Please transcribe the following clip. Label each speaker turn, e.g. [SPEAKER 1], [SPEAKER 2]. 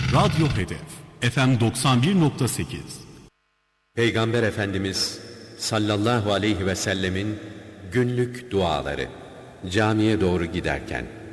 [SPEAKER 1] Radyo Hedef FM 91.8.
[SPEAKER 2] Peygamber Efendimiz sallallahu aleyhi ve sellemin günlük duaları camiye doğru giderken.